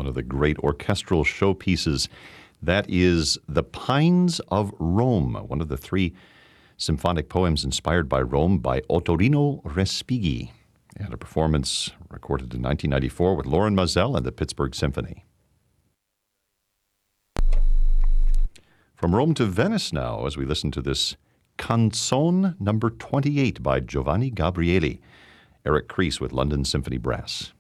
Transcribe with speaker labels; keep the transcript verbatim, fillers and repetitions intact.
Speaker 1: of the great orchestral showpieces. That is The Pines of Rome, one of the three symphonic poems inspired by Rome by Ottorino Respighi, and a performance recorded in nineteen ninety-four with Loren Mazel and the Pittsburgh Symphony. From Rome to Venice now, as we listen to this Canzone number twenty-eight by Giovanni Gabrieli, Eric Kreis with London Symphony Brass.